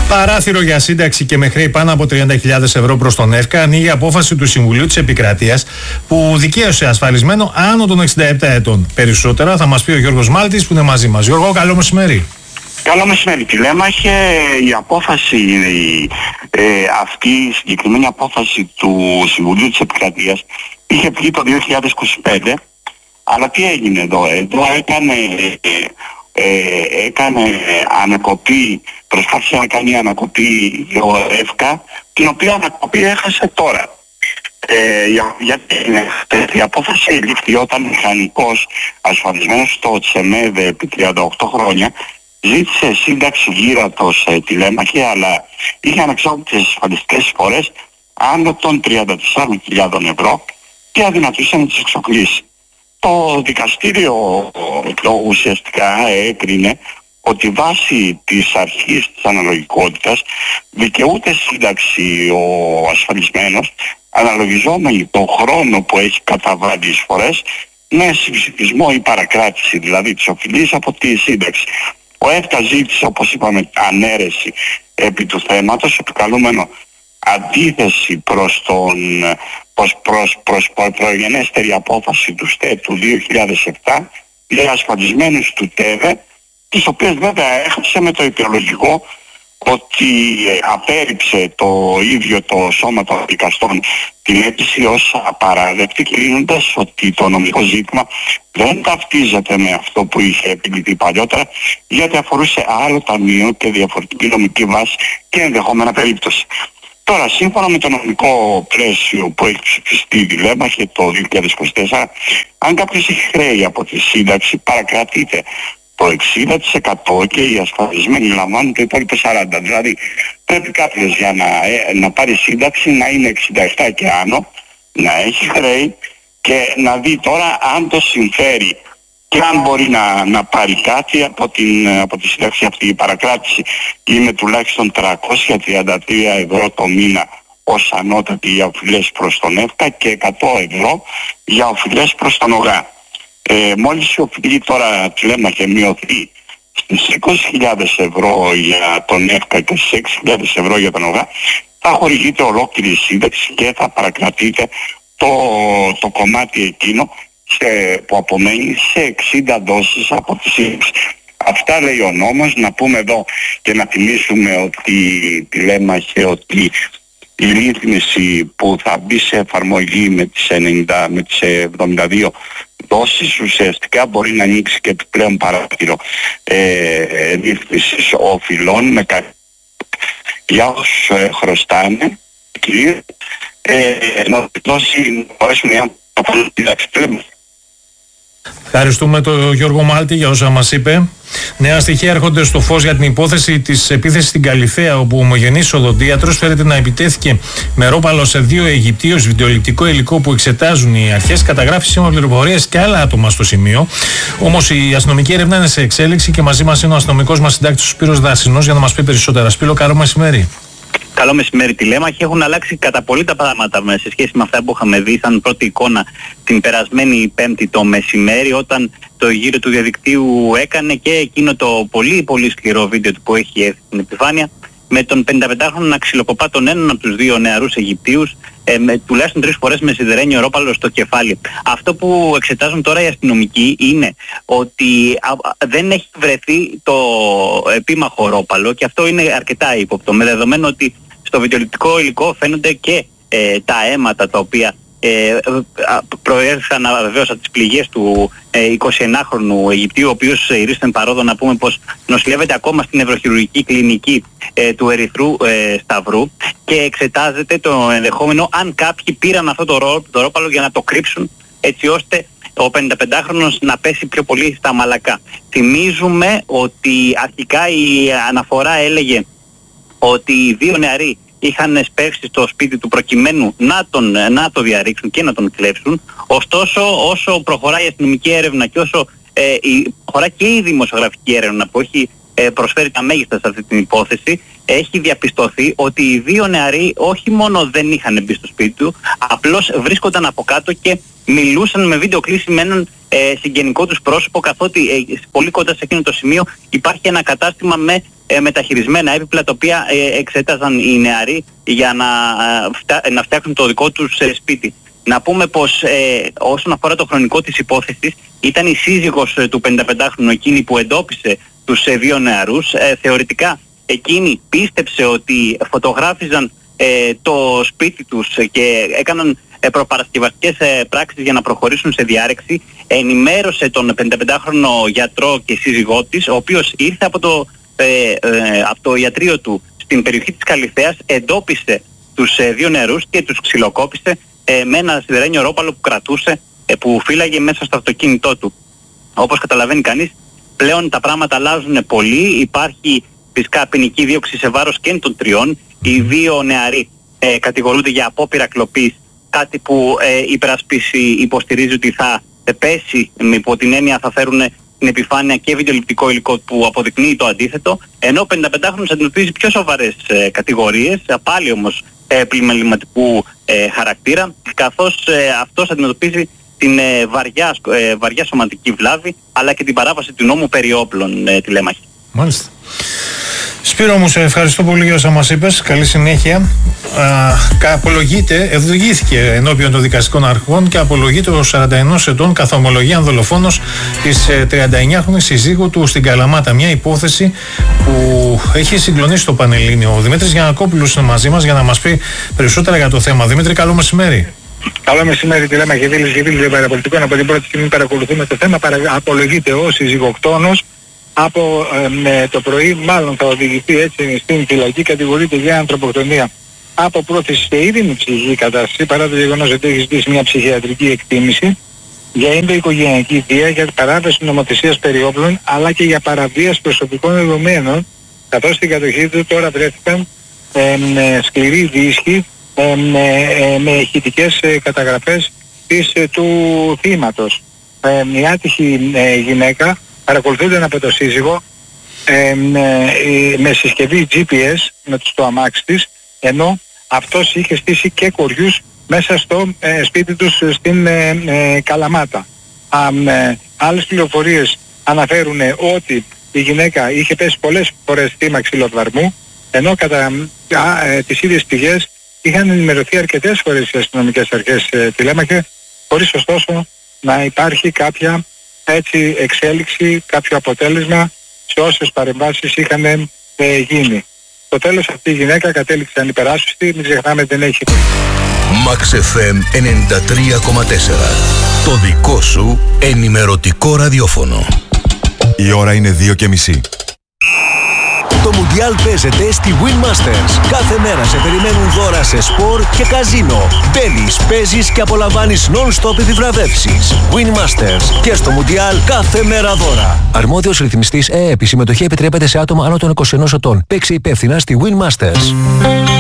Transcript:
Παράθυρο για σύνταξη και με χρέη πάνω από 30.000 ευρώ προς τον ΕΦΚΑ ανοίγει η απόφαση του Συμβουλίου της Επικρατείας που δικαίωσε ασφαλισμένο άνω των 67 ετών. Περισσότερα θα μας πει ο Γιώργος Μάλτης που είναι μαζί μας. Γιώργο, καλό μεσημέρι. Καλό μεσημέρι, τηλέμαχε. Η απόφαση, αυτή η συγκεκριμένη απόφαση του Συμβουλίου της Επικρατείας είχε βγει το 2025, αλλά τι έγινε εδώ? Εδώ έκανε ανακοπή, προσπάθησε να κάνει ανακοπή ο ΕΦΚΑ, την οποία ανακοπή έχασε τώρα. Γιατί η απόφαση λήφθη όταν μηχανικός ασφαλισμένος στο ΤΣΕΜΕΔ επί 38 χρόνια ζήτησε σύνταξη γύρατος τηλέμαχε, αλλά είχε ανεξάρτητες ασφαλιστικές εισφορές άνω των 34.000 ευρώ και αδυνατούσε να τις εξοπλίσει. Το δικαστήριο ουσιαστικά έκρινε ότι βάσει της αρχής της αναλογικότητας δικαιούται σύνταξη ο ασφαλισμένος αναλογιζόμενοι τον χρόνο που έχει καταβάλει εισφορές με συμψηφισμό ή παρακράτηση δηλαδή της οφειλής από τη σύνταξη. Ο ΕΦΚΑ ζήτησε, όπως είπαμε, ανέρεση επί του θέματος, επικαλούμενο αντίθεση προς προγενέστερη απόφαση του ΣΤΕ του 2007 για ασφαλισμένους του ΤΕΒΕ, τις οποίες βέβαια έχασε με το αιτιολογικό ότι απέρριψε το ίδιο το Σώμα των Δικαστών την αίτηση ως απαράδεκτη, κλείνοντας ότι το νομικό ζήτημα δεν ταυτίζεται με αυτό που είχε επιληθεί παλιότερα, γιατί αφορούσε άλλο ταμείο και διαφορετική νομική βάση και ενδεχόμενα περίπτωση. Τώρα, σύμφωνα με το νομικό πλαίσιο που έχει ψηφιστεί τηλέμαχε το 2024, αν κάποιος έχει χρέη από τη σύνταξη, παρακρατείται το 60% και οι ασφαλισμένοι λαμβάνουν το υπόλοιπο 40%. Δηλαδή πρέπει κάποιος για να πάρει σύνταξη να είναι 67 και άνω, να έχει χρέη και να δει τώρα αν το συμφέρει και αν μπορεί να πάρει κάτι από τη σύνταξη αυτή. Η παρακράτηση είναι τουλάχιστον 333 ευρώ το μήνα ως ανώτατη για οφειλές προς τον ΕΦΚΑ και 100 ευρώ για οφειλές προς τον ΟΓΑ. Μόλις η οφειλή τώρα τηλέμαχε μειωθεί στις 20.000 ευρώ για τον ΕΦΚΑ και στις 6.000 ευρώ για τον ΟΓΑ, θα χορηγείται ολόκληρη σύνταξη και θα παρακρατείται το κομμάτι εκείνο που απομένει σε 60 δόσεις από τη σύνταξη. Αυτά λέει ο νόμος. Να πούμε εδώ και να θυμίσουμε ότι τηλέμαχε ότι η ρύθμιση που θα μπει σε εφαρμογή με τις 72 δόσεις ουσιαστικά μπορεί να ανοίξει και επιπλέον παράθυρο ρύθμισης οφειλών με για όσους χρωστάνε κυρίως να μπορέσουν να απολύτουν τη δάξη. Ευχαριστούμε τον Γιώργο Μάλτη για όσα μας είπε. Νέα στοιχεία έρχονται στο φως για την υπόθεση της επίθεσης στην Καλιθέα, όπου ο ομογενής οδοντίατρος φέρεται να επιτέθηκε με ρόπαλο σε 2 Αιγυπτίους. Βιντεοληπτικό υλικό που εξετάζουν οι αρχές καταγράφει σύμφωνα πληροφορίες και άλλα άτομα στο σημείο. Όμως η αστυνομική έρευνα είναι σε εξέλιξη και μαζί μας είναι ο αστυνομικός μας συντάκτης ο Σπύρος Δασινός για να μας πει περισσότερα. Σπύρο, καλό μεσημέρι. Καλό μεσημέρι, τηλέμαχοι. Έχουν αλλάξει κατά πολύ τα πράγματα σε σχέση με αυτά που είχαμε δει σαν πρώτη εικόνα την περασμένη Πέμπτη το μεσημέρι, όταν το γύρο του διαδικτύου έκανε και εκείνο το πολύ πολύ σκληρό βίντεο που έχει έρθει στην επιφάνεια, με τον 55χρονο να ξυλοκοπά τον έναν από τους 2 νεαρούς Αιγυπτίους, τουλάχιστον 3 φορές με σιδερένιο ρόπαλο στο κεφάλι. Αυτό που εξετάζουν τώρα οι αστυνομικοί είναι ότι δεν έχει βρεθεί το επίμαχο ρόπαλο, και αυτό είναι αρκετά ύποπτο, με δεδομένο ότι στο βιντεοληπτικό υλικό φαίνονται και τα αίματα τα οποία προέρχονταν βεβαίως από τις πληγές του 21χρονου Αιγυπτίου, ο οποίος ηρίστην παρόδο να πούμε πως νοσηλεύεται ακόμα στην νευροχειρουργική κλινική του Ερυθρού Σταυρού, και εξετάζεται το ενδεχόμενο αν κάποιοι πήραν αυτό το ρόπαλο για να το κρύψουν, έτσι ώστε ο 55χρονος να πέσει πιο πολύ στα μαλακά. Θυμίζουμε ότι αρχικά η αναφορά έλεγε ότι οι 2 νεαροί είχαν σπεύσει στο σπίτι του προκειμένου να το διαρρήξουν και να τον κλέψουν. Ωστόσο, όσο προχωράει η αστυνομική έρευνα και όσο προχωράει και η δημοσιογραφική έρευνα που έχει προσφέρει τα μέγιστα σε αυτή την υπόθεση, έχει διαπιστωθεί ότι οι 2 νεαροί όχι μόνο δεν είχαν μπει στο σπίτι του, απλώς βρίσκονταν από κάτω και μιλούσαν με βίντεο κλήση με έναν συγγενικό τους πρόσωπο, καθότι πολύ κοντά σε εκείνο το σημείο υπάρχει ένα κατάστημα με μεταχειρισμένα έπιπλα τα οποία εξέταζαν οι νεαροί για να φτιάξουν το δικό τους σπίτι. Να πούμε πως όσον αφορά το χρονικό της υπόθεσης, ήταν η σύζυγος του 55χρονου εκείνη που εντόπισε τους δύο νεαρούς. Θεωρητικά εκείνη πίστεψε ότι φωτογράφιζαν το σπίτι τους και έκαναν προπαρασκευαστικές πράξεις για να προχωρήσουν σε διάρρηξη. Ενημέρωσε τον 55χρονο γιατρό και σύζυγό της, ο οποίος ήρθε από το ιατρείο του στην περιοχή της Καλιθέας, εντόπισε τους δύο νεαρούς και τους ξυλοκόπησε με ένα σιδερένιο ρόπαλο που κρατούσε, που φύλαγε μέσα στο αυτοκίνητό του. Όπως καταλαβαίνει κανείς, πλέον τα πράγματα αλλάζουν πολύ. Υπάρχει φυσικά ποινική δίωξη σε βάρος και των τριών. Οι δύο νεαροί κατηγορούνται για απόπειρα κλοπής, κάτι που η υπεράσπιση υποστηρίζει ότι θα πέσει, υπό την έννοια θα φέρουν στην επιφάνεια και βιντεοληπτικό υλικό που αποδεικνύει το αντίθετο, ενώ ο 55χρονος αντιμετωπίζει πιο σοβαρές κατηγορίες, πάλι όμως πλημεληματικού χαρακτήρα, καθώς αυτός αντιμετωπίζει την βαριά σωματική βλάβη, αλλά και την παράβαση του νόμου περί όπλων τηλέμαχη. Μάλιστα. Σπύρο μου, σε ευχαριστώ πολύ για όσα μας είπες. Καλή συνέχεια. Ευλογήθηκε ενώπιον των δικαστικών αρχών και απολογείται ο 41 ετών καθ' ομολογία δολοφόνος της 39χρονης συζύγου του στην Καλαμάτα. Μια υπόθεση που έχει συγκλονίσει το Πανελλήνιο. Ο Δημήτρης Γιαννακόπουλος είναι μαζί μας για να μας πει περισσότερα για το θέμα. Δημήτρη, καλό μεσημέρι. Καλό μεσημέρι, τηλέμαχοι φίλες και φίλοι των παραπολιτικών. Από την πρώτη στιγμή παρακολουθούμε το θέμα. Απολογείται ο συζυγοκτόνος. Από το πρωί μάλλον θα οδηγηθεί έτσι στην φυλακή, κατηγορείται για ανθρωποκτονία από πρόθεση σε ήδη ψυχική κατάσταση, παρά το γεγονός ότι έχει ζητήσει μια ψυχιατρική εκτίμηση, για ενδοοικογενειακή βία, για παράβαση νομοθεσίας περί όπλων, αλλά και για παραβίαση προσωπικών δεδομένων, καθώς στην κατοχή του τώρα βρέθηκαν σκληροί δίσκοι με ηχητικές καταγραφές του θύματος. Η άτυχη γυναίκα παρακολουθούνταν από το σύζυγο με συσκευή GPS στο αμάξι της, ενώ αυτός είχε στήσει και κοριούς μέσα στο σπίτι τους στην Καλαμάτα. Άλλες πληροφορίες αναφέρουν ότι η γυναίκα είχε πέσει πολλές φορές θύμα ξυλοδαρμού, ενώ κατά τις ίδιες πηγές είχαν ενημερωθεί αρκετές φορές οι αστυνομικές αρχές τηλέμαχε, χωρίς ωστόσο να υπάρχει κάποια έτσι εξέλιξη, κάποιο αποτέλεσμα σε όσες παρεμβάσεις είχαν γίνει. Στο τέλος αυτή η γυναίκα κατέληξε ανυπεράσπιστη, μην ξεχνάμε δεν έχει. Max FM 93,4. Το δικό σου ενημερωτικό ραδιόφωνο. Η ώρα είναι 2:30. Το Μουντιάλ παίζεται στη Win Masters. Κάθε μέρα σε περιμένουν δώρα σε σπορ και καζίνο. Μπαίνεις, παίζεις και απολαμβάνεις non-stop επιβραβεύσεις. Win Masters. Και στο Μουντιάλ κάθε μέρα δώρα. Αρμόδιος ρυθμιστής ΕΕΠ. Η συμμετοχή επιτρέπεται σε άτομα άνω των 21 ετών. Παίξε υπεύθυνα στη Win Masters.